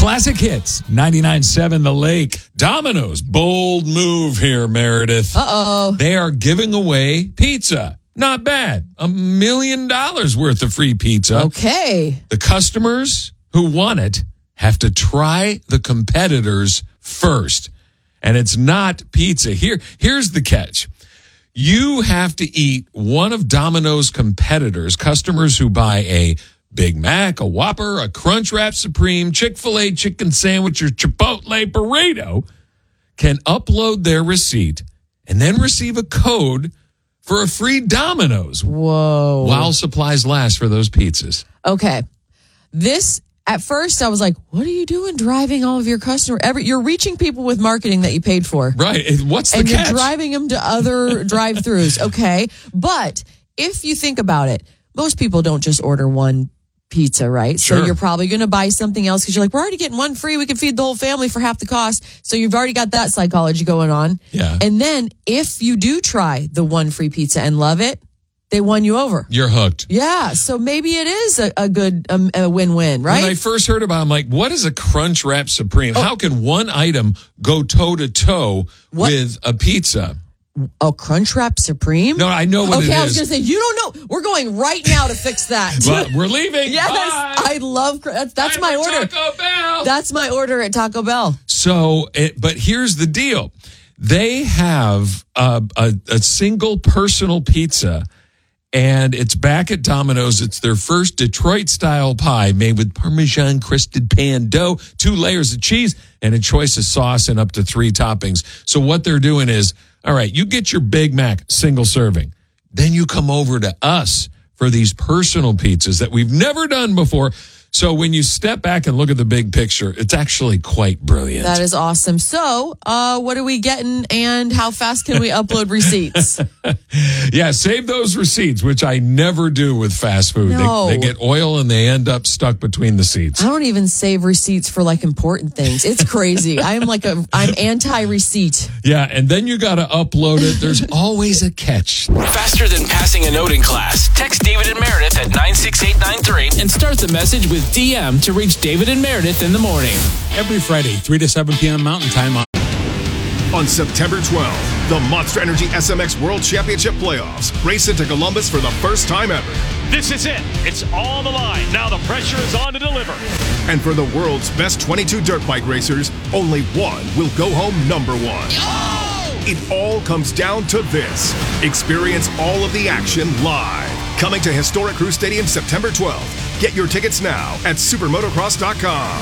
Classic Hits, 99.7 The Lake. Domino's, bold move here, Meredith. Uh-oh. They are giving away pizza. Not bad. $1 million worth of free pizza. Okay. The customers who want it have to try the competitors first. And it's not pizza. Here's the catch. You have to eat one of Domino's competitors, customers who buy a Big Mac, a Whopper, a Crunchwrap Supreme, Chick-fil-A chicken sandwich, or Chipotle burrito, can upload their receipt and then receive a code for a free Domino's. Whoa. While supplies last for those pizzas. Okay. At first, I was like, what are you doing driving all of your customers? You're reaching people with marketing that you paid for. Right. What's the catch? And you're driving them to other drive-thrus. Okay. But if you think about it, most people don't just order one pizza, right? Sure. So you're probably going to buy something else because you're like, we're already getting one free. We can feed the whole family for half the cost. So you've already got that psychology going on. Yeah. And then if you do try the one free pizza and love it, they won you over. You're hooked. Yeah. So maybe it is a good a win-win, right? When I first heard about it, I'm like, what is a Crunchwrap Supreme? How can one item go toe-to-toe with a pizza? A Crunchwrap Supreme? No, I know what it is. Okay, I was going to say, you don't know. We're going right now to fix that. But we're leaving. Yes, Bye. I love that's my order. Taco Bell. That's my order at Taco Bell. So, but here's the deal. They have a single personal pizza, and it's back at Domino's. It's their first Detroit-style pie made with Parmesan-crusted pan dough, 2 layers of cheese, and a choice of sauce and up to 3 toppings. So what they're doing is, all right, you get your Big Mac, single serving. Then you come over to us for these personal pizzas that we've never done before. So when you step back and look at the big picture, it's actually quite brilliant. That is awesome. So what are we getting and how fast can we upload receipts? Yeah, save those receipts, which I never do with fast food. No. They get oil and they end up stuck between the seats. I don't even save receipts for like important things. It's crazy. I'm anti-receipt. Yeah, and then you got to upload it. There's always a catch. Faster than passing a note in class. Text David and Meredith at 96893 and start the message with DM to reach David and Meredith in the morning. Every Friday, 3 to 7 p.m. Mountain Time. On September 12th, the Monster Energy SMX World Championship Playoffs race into Columbus for the first time ever. This is it. It's on the line. Now the pressure is on to deliver. And for the world's best 22 dirt bike racers, only one will go home number 1. Oh! It all comes down to this. Experience all of the action live. Coming to Historic Crew Stadium September 12th. Get your tickets now at supermotocross.com.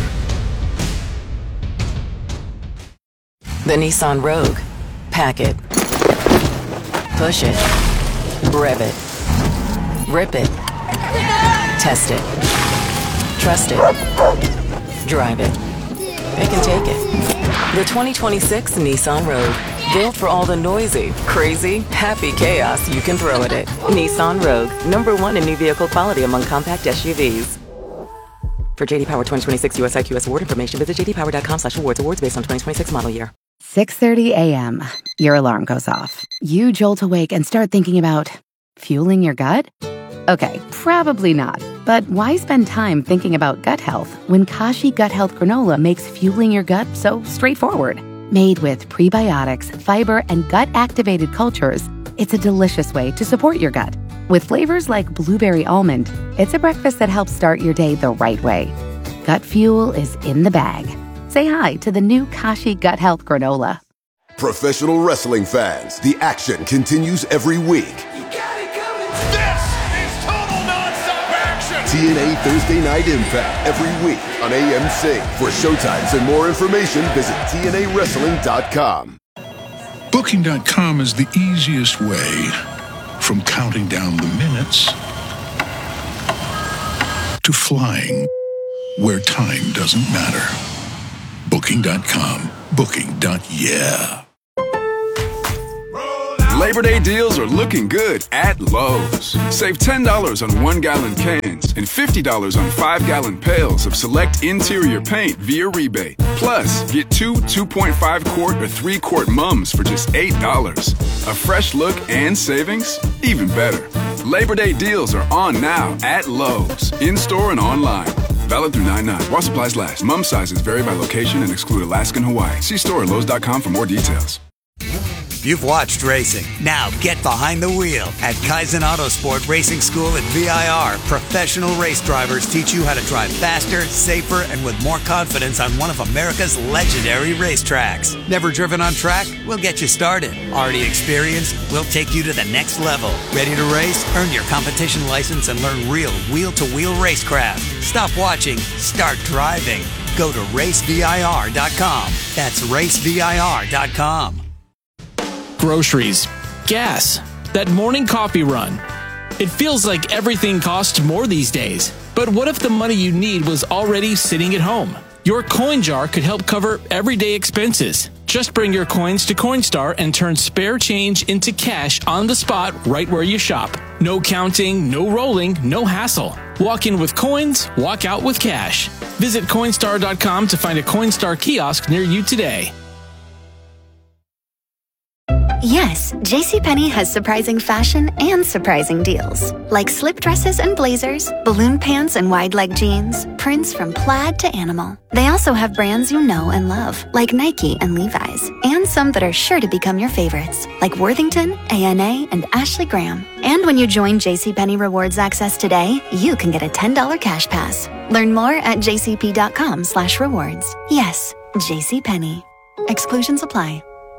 The Nissan Rogue. Pack it. Push it. Rev it. Rip it. Test it. Trust it. Drive it. It can take it. The 2026 Nissan Rogue. Built for all the noisy, crazy, happy chaos you can throw at it. Nissan Rogue. #1 in new vehicle quality among compact SUVs. For JD Power 2026 US IQS award information, visit jdpower.com/awards. Awards based on 2026 model year. 6:30 a.m. Your alarm goes off. You jolt awake and start thinking about fueling your gut? Okay, probably not. But why spend time thinking about gut health when Kashi Gut Health Granola makes fueling your gut so straightforward? Made with prebiotics, fiber, and gut-activated cultures, it's a delicious way to support your gut. With flavors like blueberry almond, it's a breakfast that helps start your day the right way. Gut fuel is in the bag. Say hi to the new Kashi Gut Health Granola. Professional wrestling fans, the action continues every week. This is total nonstop action. TNA Thursday Night Impact every week on AMC. For showtimes and more information, visit TNAWrestling.com. Booking.com is the easiest way from counting down the minutes to flying where time doesn't matter. Booking.com. Booking.yeah. Labor Day deals are looking good at Lowe's. Save $10 on 1-gallon cans and $50 on 5-gallon pails of select interior paint via rebate. Plus, get 2 2.5-quart or 3-quart mums for just $8. A fresh look and savings? Even better. Labor Day deals are on now at Lowe's, in-store and online. Valid through 9/9. While supplies last. Mum sizes vary by location and exclude Alaska and Hawaii. See store at Lowe's.com for more details. You've watched racing. Now get behind the wheel. At Kaizen Autosport Racing School at VIR, professional race drivers teach you how to drive faster, safer, and with more confidence on one of America's legendary racetracks. Never driven on track? We'll get you started. Already experienced? We'll take you to the next level. Ready to race? Earn your competition license and learn real wheel-to-wheel racecraft. Stop watching. Start driving. Go to racevir.com. That's racevir.com. Groceries, gas, that morning coffee run. It feels like everything costs more these days. But what if the money you need was already sitting at home? Your coin jar could help cover everyday expenses. Just bring your coins to Coinstar and turn spare change into cash on the spot right where you shop. No counting, no rolling, no hassle. Walk in with coins, walk out with cash. Visit Coinstar.com to find a Coinstar kiosk near you today. Yes, JCPenney has surprising fashion and surprising deals. Like slip dresses and blazers, balloon pants and wide leg jeans, prints from plaid to animal. They also have brands you know and love, like Nike and Levi's, and some that are sure to become your favorites, like Worthington, ANA, and Ashley Graham. And when you join JCPenney Rewards Access today, you can get a $10 cash pass. Learn more at jcp.com/rewards. Yes, JCPenney. Exclusions apply.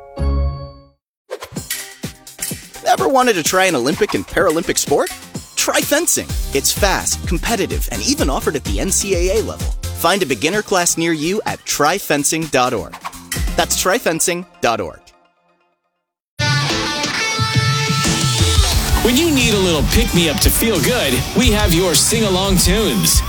Ever wanted to try an Olympic and Paralympic sport? Try fencing. It's fast, competitive, and even offered at the NCAA level. Find a beginner class near you at tryfencing.org. That's tryfencing.org. When you need a little pick-me-up to feel good, we have your sing-along tunes.